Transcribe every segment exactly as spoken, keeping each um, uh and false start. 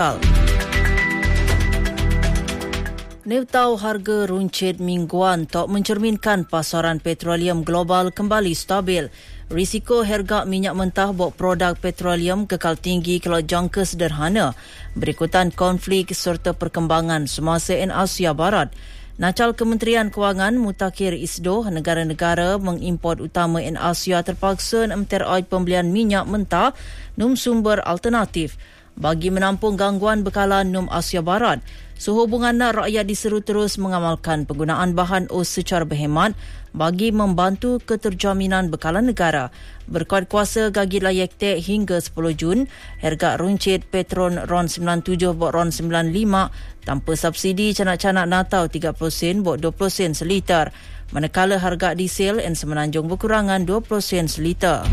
Niltau harga runcit mingguan tak mencerminkan pasaran petroleum global kembali stabil. Risiko harga minyak mentah bok produk petroleum kekal tinggi kalau jangka sederhana berikutan konflik serta perkembangan semasa in Asia Barat. Nacal Kementerian Kewangan mutakhir isdoh negara-negara mengimport utama in Asia terpaksa memterai pembelian minyak mentah num sumber alternatif bagi menampung gangguan bekalan num Asia Barat. Sehubungan rakyat diseru terus mengamalkan penggunaan bahan os secara berhemat bagi membantu keterjaminan bekalan negara. Berkuat kuasa gagi layak tek hingga sepuluh Jun, harga runcit Petron RON sembilan puluh tujuh bok RON sembilan puluh lima tanpa subsidi canak-canak natau tiga puluh sen bok dua puluh sen seliter. Manakala harga diesel in Semenanjung berkurangan dua puluh sen seliter.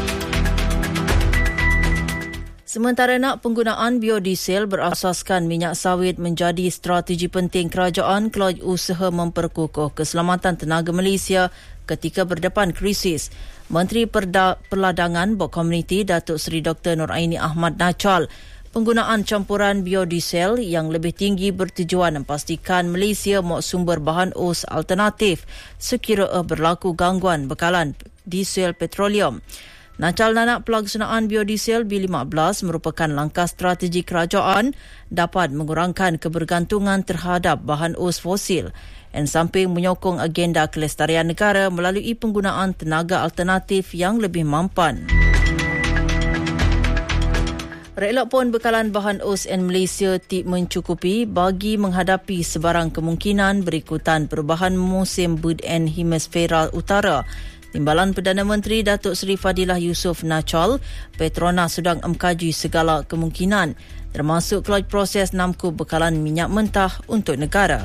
Sementara nak penggunaan biodiesel berasaskan minyak sawit menjadi strategi penting kerajaan kalau usaha memperkukuh keselamatan tenaga Malaysia ketika berdepan krisis. Menteri Perda- Perladangan Bok Komuniti Datuk Seri Doktor Nuraini Ahmad Nacal, penggunaan campuran biodiesel yang lebih tinggi bertujuan memastikan Malaysia mahu sumber bahan os alternatif sekiranya berlaku gangguan bekalan diesel petroleum. Nacal nanak pelaksanaan biodiesel B lima belas merupakan langkah strategi kerajaan dapat mengurangkan kebergantungan terhadap bahan os fosil dan samping menyokong agenda kelestarian negara melalui penggunaan tenaga alternatif yang lebih mampan. Relak pun bekalan bahan os in Malaysia tidak mencukupi bagi menghadapi sebarang kemungkinan berikutan perubahan musim bud and hemisfera utara. Timbalan Perdana Menteri Datuk Seri Fadilah Yusof Nacal, Petronas sedang mengkaji segala kemungkinan termasuk kelaj proses namku bekalan minyak mentah untuk negara.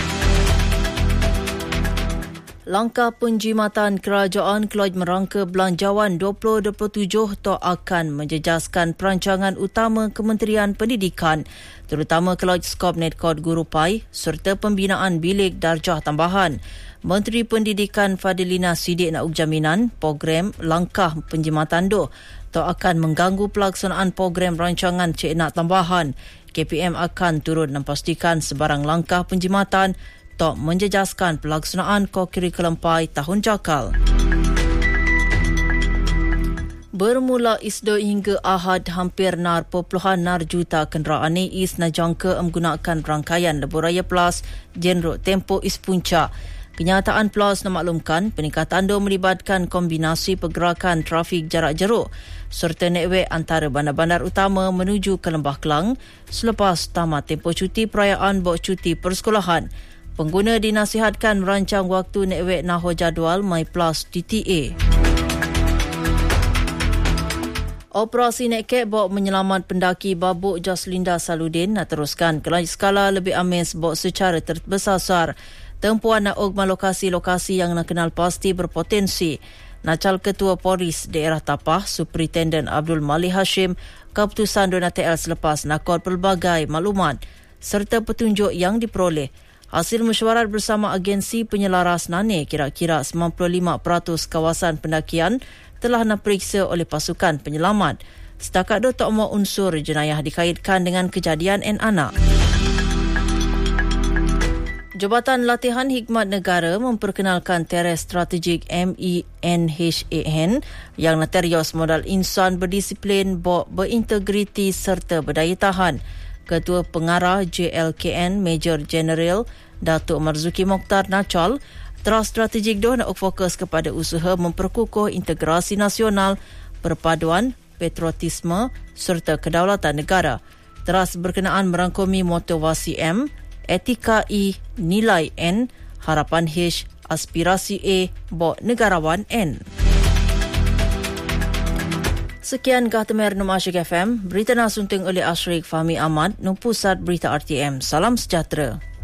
Langkah penjimatan kerajaan kelaj merangka belanjawan dua ribu dua puluh tujuh tak akan menjejaskan perancangan utama Kementerian Pendidikan, terutama kelaj skop Nedkod Guru Pai serta pembinaan bilik darjah tambahan. Menteri Pendidikan Fadilina Sidik nak jaminan program langkah penjimatan doh tak akan mengganggu pelaksanaan program rancangan cik nak tambahan. K P M akan turut memastikan sebarang langkah penjimatan tak menjejaskan pelaksanaan kurikulum Pai tahun jakal. Bermula isdo hingga Ahad, hampir nar perpuluhan nar juta kenderaan is najangka menggunakan rangkaian Lebuh Raya Plus Jenrok Tempo Is Puncak. Kenyataan Plus memaklumkan peningkatan itu melibatkan kombinasi pergerakan trafik jarak jeruk serta network antara bandar-bandar utama menuju ke Lembah Kelang selepas tamat tempoh cuti perayaan bok cuti persekolahan. Pengguna dinasihatkan merancang waktu network naho jadual My Plus D T A. Operasi Netcat bok menyelamat pendaki Babuk Jaslinda Saludin nak teruskan ke skala lebih amis bok secara terbesar. Tempuan nak ogma lokasi-lokasi yang nak kenal pasti berpotensi. Nacal Ketua Polis Daerah Tapah, Superintendent Abdul Malik Hashim, keputusan Dona T L selepas nakot pelbagai maklumat serta petunjuk yang diperoleh. Hasil mesyuarat bersama agensi penyelaras N A N E, kira-kira sembilan puluh lima peratus kawasan pendakian telah diperiksa oleh pasukan penyelamat. Setakat itu tak mahu unsur jenayah dikaitkan dengan kejadian en anak. Jabatan Latihan Hikmat Negara memperkenalkan teres strategik M E N H A N yang naterios modal insan berdisiplin, berintegriti serta berdaya tahan. Ketua Pengarah J L K N Major General Datuk Marzuki Mokhtar Nacal, teras strategik itu nak fokus kepada usaha memperkukuh integrasi nasional, perpaduan, patriotisme serta kedaulatan negara. Teras berkenaan merangkumi motivasi M, etika I, nilai N, harapan H, aspirasi A, bok negarawan N. Sekian Gahtamer Num Asyik F M, berita nasunting oleh Ashrik Fahmi Ahmad, Num Pusat Berita R T M. Salam sejahtera.